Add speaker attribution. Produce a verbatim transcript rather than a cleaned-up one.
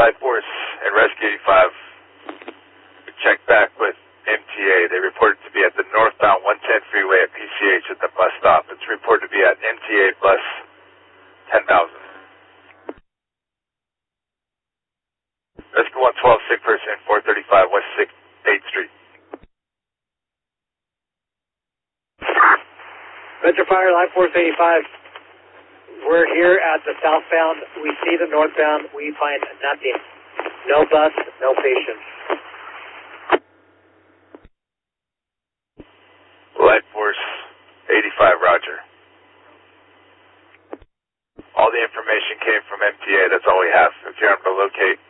Speaker 1: Life Force and Rescue eighty-five. Check back with M T A. They reported to be at the northbound one ten freeway at P C H at the bus stop. It's reported to be at M T A bus ten thousand. Rescue one twelve, sick person, four thirty-five West eighth Street.
Speaker 2: Metro Fire, Life Force eighty-five. We're here at the southbound. We see the northbound. We find nothing. No bus, no patients.
Speaker 1: Life Force eighty-five, roger. All the information came from M T A. That's all we have. If you're able to locate